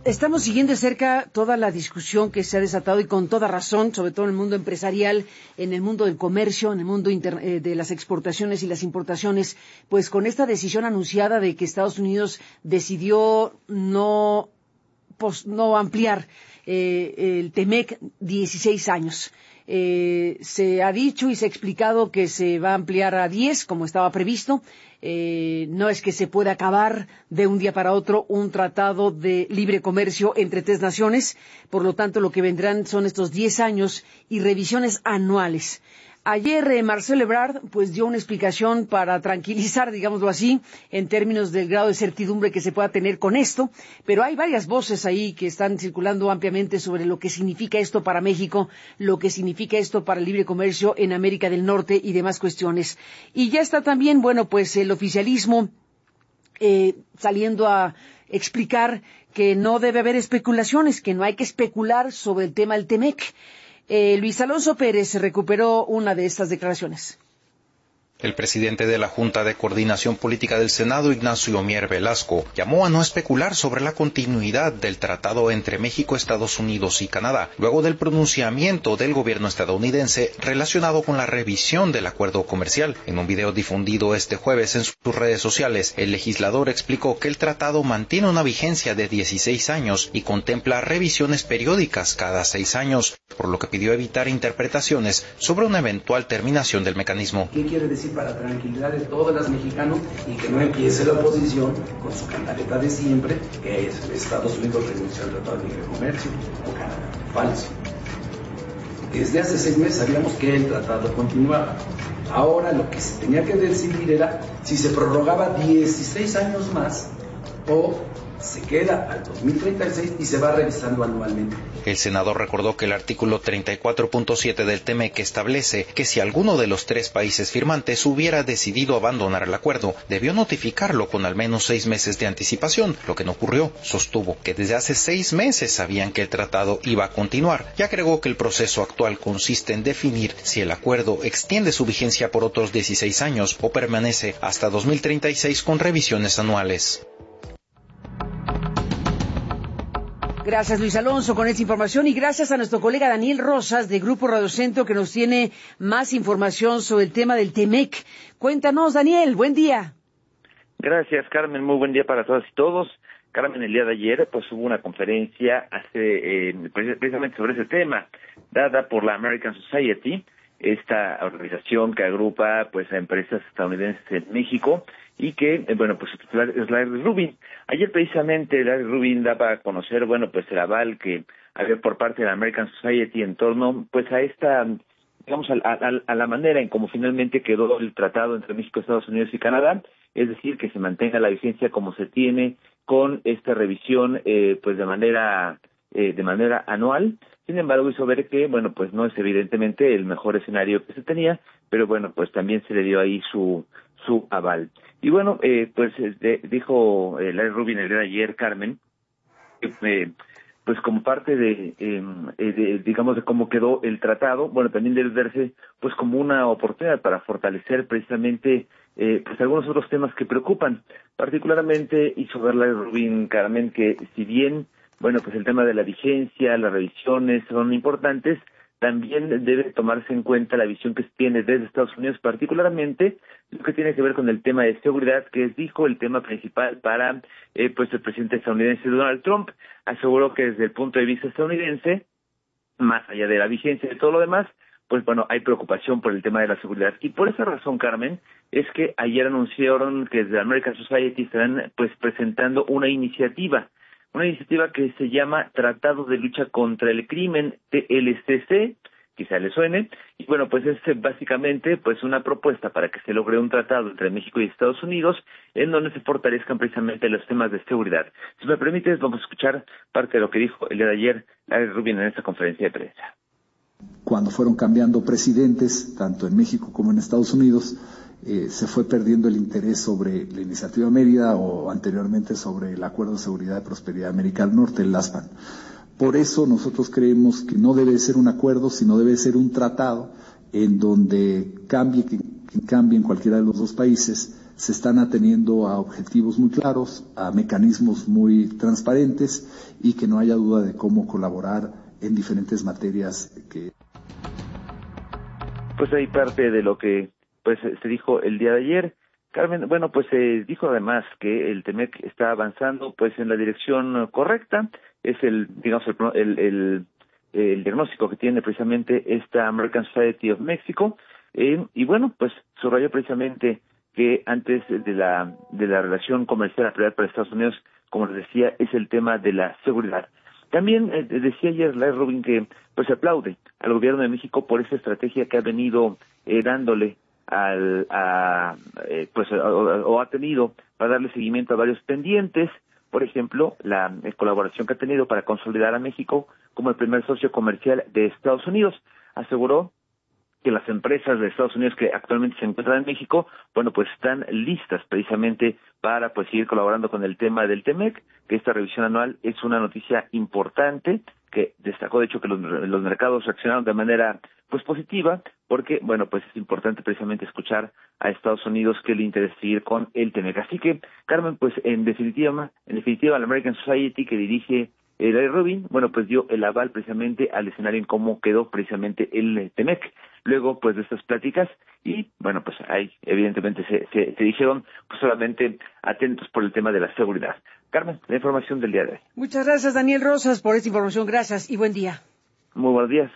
Estamos siguiendo de cerca toda la discusión que se ha desatado y con toda razón, sobre todo en el mundo empresarial, en el mundo del comercio, en el mundo de las exportaciones y las importaciones, pues con esta decisión anunciada de que Estados Unidos decidió no ampliar el TEMEC 16 años. Se ha dicho y se ha explicado que se va a ampliar a 10, como estaba previsto. No es que se pueda acabar de un día para otro un tratado de libre comercio entre tres naciones. Por lo tanto, lo que vendrán son estos 10 años y revisiones anuales. Ayer Marcelo Ebrard pues dio una explicación para tranquilizar, digámoslo así, en términos del grado de certidumbre que se pueda tener con esto, pero hay varias voces ahí que están circulando ampliamente sobre lo que significa esto para México, lo que significa esto para el libre comercio en América del Norte y demás cuestiones. Y ya está también, bueno, pues el oficialismo saliendo a explicar que no debe haber especulaciones, que no hay que especular sobre el tema del TEMEC. Luis Alonso Pérez recuperó una de estas declaraciones. El presidente de la Junta de Coordinación Política del Senado, Ignacio Mier Velasco, llamó a no especular sobre la continuidad del tratado entre México, Estados Unidos y Canadá, luego del pronunciamiento del gobierno estadounidense relacionado con la revisión del acuerdo comercial. En un video difundido este jueves en sus redes sociales, el legislador explicó que el tratado mantiene una vigencia de 16 años y contempla revisiones periódicas cada 6 años, por lo que pidió evitar interpretaciones sobre una eventual terminación del mecanismo. ¿Qué quiere decir? Para tranquilidad de todos los mexicanos y que no empiece la oposición con su cantaleta de siempre, que es Estados Unidos renunció al Tratado de Libre Comercio o Canadá. Falso. Desde hace 6 meses sabíamos que el tratado continuaba. Ahora lo que se tenía que decidir era si se prorrogaba 16 años más o se queda al 2036 y se va revisando anualmente. El senador recordó que el artículo 34.7 del TEMEC establece que si alguno de los 3 países firmantes hubiera decidido abandonar el acuerdo, debió notificarlo con al menos 6 meses de anticipación, lo que no ocurrió. Sostuvo que desde hace 6 meses sabían que el tratado iba a continuar y agregó que el proceso actual consiste en definir si el acuerdo extiende su vigencia por otros 16 años o permanece hasta 2036 con revisiones anuales. Gracias, Luis Alonso, con esta información, y gracias a nuestro colega Daniel Rosas de Grupo Radio Centro, que nos tiene más información sobre el tema del TEMEC. Cuéntanos, Daniel, buen día. Gracias, Carmen, muy buen día para todas y todos. Carmen, el día de ayer pues hubo una conferencia precisamente sobre ese tema, dada por la American Society, esta organización que agrupa pues a empresas estadounidenses en México, y que, pues su titular es Larry Rubin. Ayer precisamente Larry Rubin daba a conocer, pues el aval que había por parte de la American Society en torno, pues a esta, digamos, a la manera en cómo finalmente quedó el tratado entre México, Estados Unidos y Canadá, es decir, que se mantenga la vigencia como se tiene con esta revisión, pues de manera anual. Sin embargo, hizo ver que, pues no es evidentemente el mejor escenario que se tenía, pero pues también se le dio ahí su aval. Y dijo Larry Rubin el día de ayer, Carmen, pues como parte digamos, de cómo quedó el tratado, también debe verse pues como una oportunidad para fortalecer precisamente pues algunos otros temas que preocupan. Particularmente hizo ver Larry Rubin, Carmen, que si bien pues el tema de la vigencia, las revisiones son importantes, también debe tomarse en cuenta la visión que se tiene desde Estados Unidos, particularmente lo que tiene que ver con el tema de seguridad, que es, dijo, el tema principal para pues el presidente estadounidense Donald Trump. Aseguró que desde el punto de vista estadounidense, más allá de la vigencia y de todo lo demás, hay preocupación por el tema de la seguridad. Y por esa razón, Carmen, es que ayer anunciaron que desde American Society estarán presentando una iniciativa que se llama Tratado de Lucha contra el Crimen, TLCC, quizá le suene, y es básicamente una propuesta para que se logre un tratado entre México y Estados Unidos en donde se fortalezcan precisamente los temas de seguridad. Si me permites, vamos a escuchar parte de lo que dijo el día de ayer Larry Rubin en esta conferencia de prensa. Cuando fueron cambiando presidentes, tanto en México como en Estados Unidos, se fue perdiendo el interés sobre la iniciativa Mérida o anteriormente sobre el Acuerdo de Seguridad y Prosperidad América del Norte, el LASPAN. Por eso nosotros creemos que no debe ser un acuerdo, sino debe ser un tratado en donde cambie en cualquiera de los dos países se están ateniendo a objetivos muy claros, a mecanismos muy transparentes y que no haya duda de cómo colaborar en diferentes materias que... Pues hay parte de lo que pues se dijo el día de ayer. Carmen, bueno, pues se dijo además que el TEMEC está avanzando pues en la dirección correcta. Es el diagnóstico que tiene precisamente esta American Society of Mexico. Y bueno, pues subrayó precisamente que antes de la relación comercial a prioridad para Estados Unidos, como les decía, es el tema de la seguridad. También decía ayer Larry Rubin que pues aplaude al gobierno de México por esa estrategia que ha venido dándole ha tenido para darle seguimiento a varios pendientes. Por ejemplo, la colaboración que ha tenido para consolidar a México como el primer socio comercial de Estados Unidos. Aseguró que las empresas de Estados Unidos que actualmente se encuentran en México, bueno, pues están listas precisamente para pues seguir colaborando con el tema del TEMEC, que esta revisión anual es una noticia importante, que destacó de hecho que los mercados reaccionaron de manera pues positiva, porque bueno, pues es importante precisamente escuchar a Estados Unidos que le interesa seguir con el TEMEC. Así que, Carmen, pues en definitiva la American Society que dirige Larry Rubin, bueno, pues dio el aval precisamente al escenario en cómo quedó precisamente el TEMEC. Luego, pues de estas pláticas, y bueno, pues ahí evidentemente se dijeron, pues solamente atentos por el tema de la seguridad. Carmen, la información del día de hoy. Muchas gracias, Daniel Rosas, por esta información. Gracias y buen día. Muy buenos días.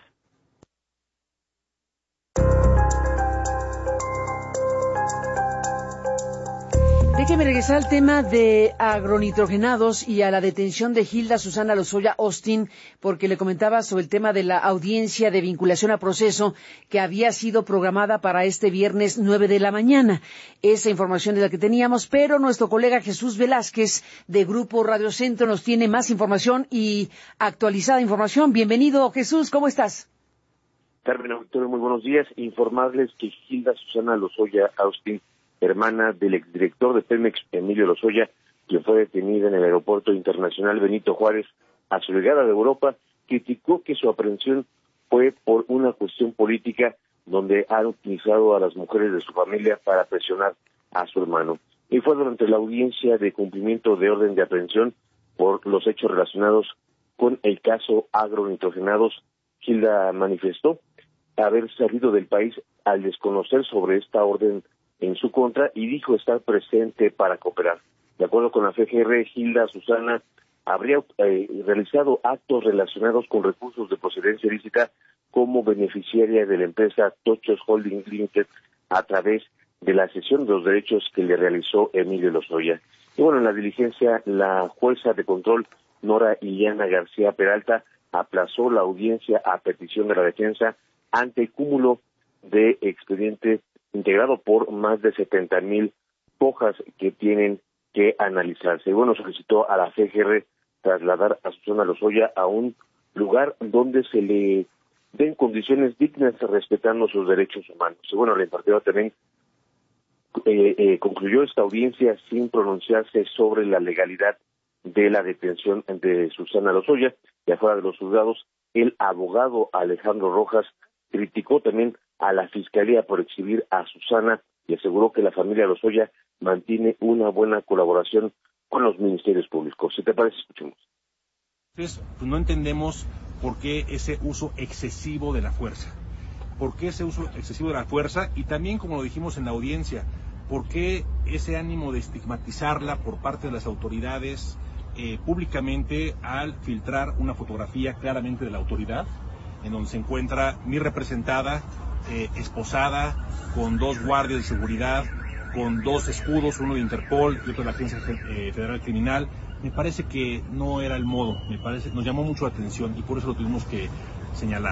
Déjeme regresar al tema de agronitrogenados y a la detención de Hilda Susana Lozoya Austin, porque le comentaba sobre el tema de la audiencia de vinculación a proceso que había sido programada para este viernes 9 de la mañana. Esa información es la que teníamos, pero nuestro colega Jesús Velázquez de Grupo Radio Centro nos tiene más información y actualizada información. Bienvenido, Jesús, ¿cómo estás? Carmen, Victoria, muy buenos días. Informarles que Hilda Susana Lozoya Austin, hermana del exdirector de Pemex, Emilio Lozoya, quien fue detenida en el Aeropuerto Internacional Benito Juárez a su llegada de Europa, criticó que su aprehensión fue por una cuestión política donde han utilizado a las mujeres de su familia para presionar a su hermano. Y fue durante la audiencia de cumplimiento de orden de aprehensión por los hechos relacionados con el caso agronitrogenados. Hilda manifestó haber salido del país al desconocer sobre esta orden en su contra y dijo estar presente para cooperar. De acuerdo con la FGR, Hilda Susana habría realizado actos relacionados con recursos de procedencia ilícita como beneficiaria de la empresa Tochos Holding Limited a través de la cesión de los derechos que le realizó Emilio Lozoya. Y bueno, en la diligencia, la jueza de control Nora Iliana García Peralta aplazó la audiencia a petición de la defensa ante el cúmulo de expedientes integrado por más de 70,000 hojas que tienen que analizarse. Y bueno, solicitó a la FGR trasladar a Susana Lozoya a un lugar donde se le den condiciones dignas respetando sus derechos humanos. Y bueno, la impartidora también concluyó esta audiencia sin pronunciarse sobre la legalidad de la detención de Susana Lozoya. Y afuera de los juzgados, el abogado Alejandro Rojas criticó también a la Fiscalía por exhibir a Susana y aseguró que la familia Lozoya mantiene una buena colaboración con los ministerios públicos. Si te parece, escuchemos. Entonces, pues no entendemos por qué ese uso excesivo de la fuerza. ¿Por qué ese uso excesivo de la fuerza? Y también, como lo dijimos en la audiencia, ¿por qué ese ánimo de estigmatizarla por parte de las autoridades públicamente al filtrar una fotografía claramente de la autoridad, en donde se encuentra mi representada, esposada, con 2 guardias de seguridad, con 2 escudos, uno de Interpol y otro de la Agencia Federal Criminal? Me parece que no era el modo, nos llamó mucho la atención y por eso lo tuvimos que señalar.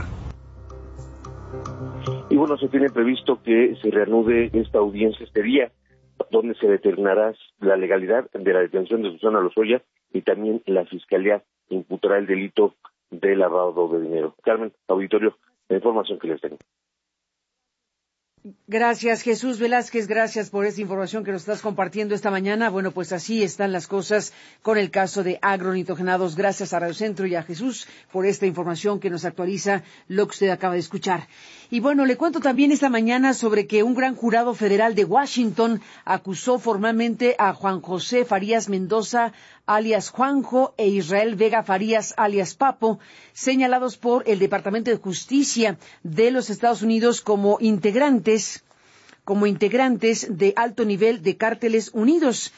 Y bueno, se tiene previsto que se reanude esta audiencia este día, donde se determinará la legalidad de la detención de Susana Lozoya y también la Fiscalía imputará el delito de lavado de dinero. Carmen, auditorio, la información que les tengo. Gracias, Jesús Velázquez, gracias por esta información que nos estás compartiendo esta mañana. Bueno, pues así están las cosas con el caso de agronitrogenados. Gracias a Radio Centro y a Jesús por esta información que nos actualiza lo que usted acaba de escuchar. Y bueno, le cuento también esta mañana sobre que un gran jurado federal de Washington acusó formalmente a Juan José Farías Mendoza, alias Juanjo, e Israel Vega Farías, alias Papo, señalados por el Departamento de Justicia de los Estados Unidos como integrantes de alto nivel de Cárteles Unidos.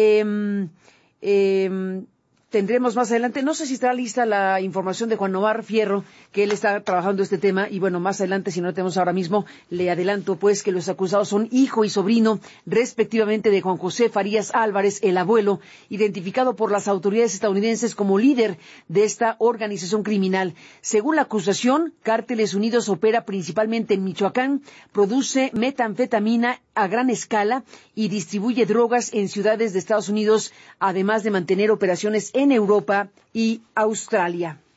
Tendremos más adelante, no sé si estará lista la información de Juan Omar Fierro, que él está trabajando este tema, y bueno, más adelante, si no lo tenemos ahora mismo, le adelanto pues que los acusados son hijo y sobrino, respectivamente, de Juan José Farías Álvarez, el abuelo, identificado por las autoridades estadounidenses como líder de esta organización criminal. Según la acusación, Cárteles Unidos opera principalmente en Michoacán, produce metanfetamina a gran escala y distribuye drogas en ciudades de Estados Unidos, además de mantener operaciones en Europa y Australia.